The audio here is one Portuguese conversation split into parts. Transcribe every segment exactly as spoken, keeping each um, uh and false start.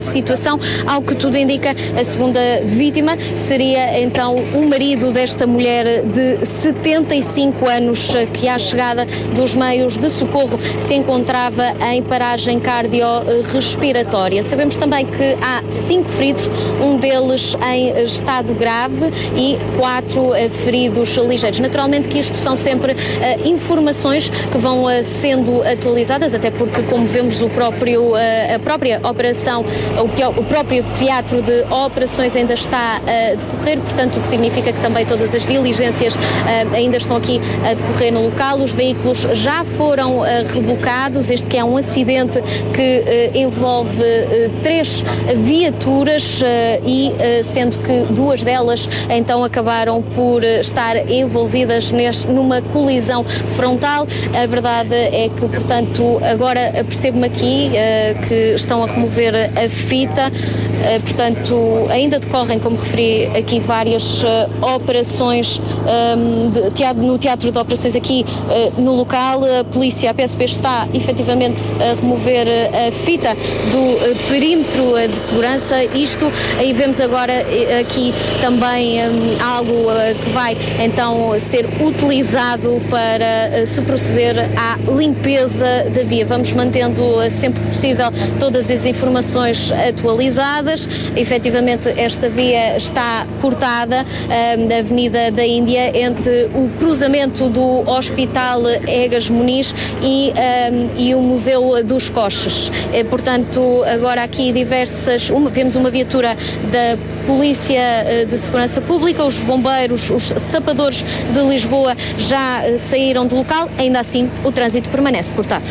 situação. Ao que tudo indica, a segunda vítima seria então o marido desta mulher de setenta e cinco anos, que à chegada dos meios de socorro se encontrava em paragem cardiorrespiratória. Sabemos também que há cinco feridos, um deles em estado grave e quatro feridos ligeiros. Naturalmente que isto são sempre uh, informações que vão uh, sendo atualizadas, até porque, como vemos, o próprio, uh, a própria operação, o, o próprio teatro de operações ainda está a decorrer, portanto, o que significa que também todas as diligências uh, ainda estão aqui a decorrer no local. Os veículos já foram uh, rebocados, este que é um acidente que uh, envolve uh, três viaturas uh, e uh, sendo que duas delas então acabaram por uh, estar envolvidas neste, numa colisão frontal. A verdade é que, portanto, agora percebo-me aqui uh, que estão a remover a fita, uh, portanto, ainda decorrem, como referi aqui, várias uh, operações um, de, teatro, no teatro de operações aqui uh, no local. A polícia, a P S P, está efetivamente a remover uh, a fita do uh, perímetro uh, de segurança. Isto, aí vemos agora uh, aqui também um, algo uh, que vai então ser utilizado para uh, se proceder à limpeza da via. Vamos mantendo uh, sempre que possível todas as informações atualizadas. Efetivamente, esta via está cortada uh, na Avenida da Índia entre o cruzamento do Hospital Egas Muniz e, um, e o Museu dos Coches. Uh, portanto, agora aqui diversas, uma, vemos uma viatura da Polícia uh, de Segurança Pública, os bombeiros, os sapadores de Lisboa já uh, saíram do local, ainda assim o trânsito permanece cortado.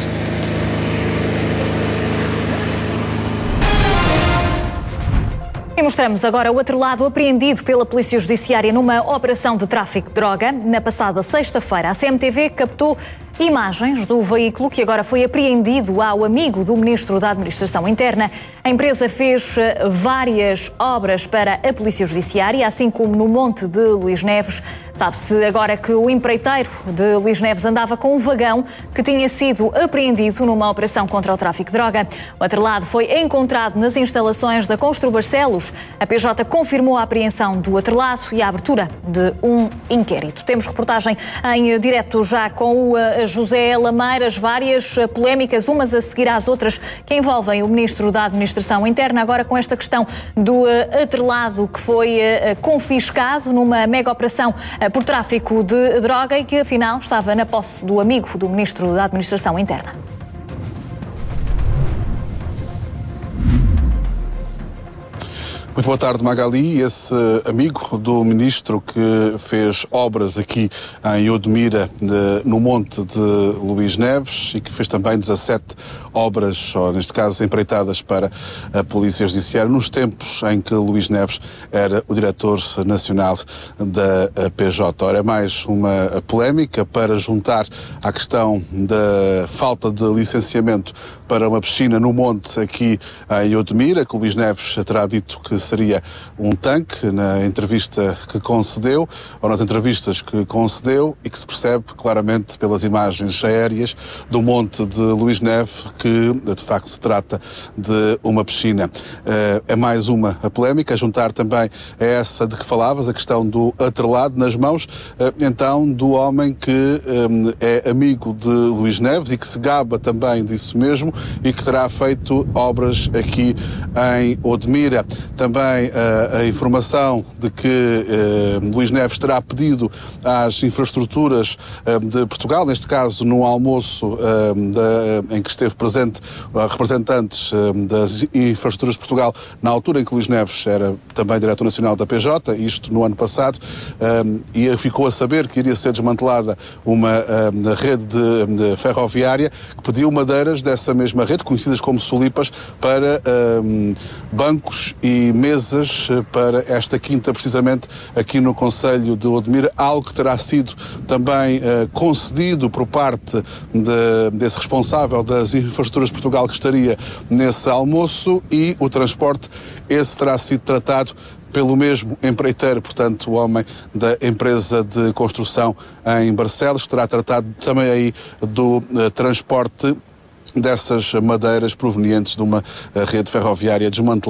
E mostramos agora o outro lado apreendido pela Polícia Judiciária numa operação de tráfico de droga. Na passada sexta-feira, a C M T V captou imagens do veículo que agora foi apreendido ao amigo do Ministro da Administração Interna. A empresa fez várias obras para a Polícia Judiciária, assim como no Monte de Luís Neves. Sabe-se agora que o empreiteiro de Luís Neves andava com um vagão que tinha sido apreendido numa operação contra o tráfico de droga. O atrelado foi encontrado nas instalações da Constru Barcelos. A P J confirmou a apreensão do atrelado e a abertura de um inquérito. Temos reportagem em direto já com o José Lameiras, várias polémicas, umas a seguir às outras, que envolvem o Ministro da Administração Interna, agora com esta questão do atrelado que foi confiscado numa mega operação por tráfico de droga e que afinal estava na posse do amigo do Ministro da Administração Interna. Muito boa tarde, Magali. Esse amigo do Ministro que fez obras aqui em Odmira, no Monte de Luís Neves, e que fez também dezassete obras, ou neste caso empreitadas para a Polícia Judiciária, nos tempos em que Luís Neves era o diretor nacional da P J. Ora, é mais uma polémica para juntar à questão da falta de licenciamento para uma piscina no Monte aqui em Odmira, que Luís Neves terá dito que seria um tanque na entrevista que concedeu, ou nas entrevistas que concedeu, e que se percebe claramente pelas imagens aéreas do Monte de Luís Neves que de facto se trata de uma piscina. É mais uma a polémica, a juntar também a essa de que falavas, a questão do atrelado nas mãos, então, do homem que é amigo de Luís Neves e que se gaba também disso mesmo e que terá feito obras aqui em Odmira. Também a, a informação de que eh, Luís Neves terá pedido às infraestruturas eh, de Portugal, neste caso no almoço eh, da, em que esteve presente uh, representantes eh, das infraestruturas de Portugal, na altura em que Luís Neves era também diretor nacional da P J, isto no ano passado, eh, e ficou a saber que iria ser desmantelada uma eh, rede de, de ferroviária, que pediu madeiras dessa mesma rede, conhecidas como solipas, para eh, bancos e mesas para esta quinta, precisamente aqui no concelho de Odmira, algo que terá sido também uh, concedido por parte de, desse responsável das infraestruturas de Portugal que estaria nesse almoço, e o transporte, esse terá sido tratado pelo mesmo empreiteiro, portanto o homem da empresa de construção em Barcelos, que terá tratado também aí do uh, transporte dessas madeiras provenientes de uma rede ferroviária desmantelada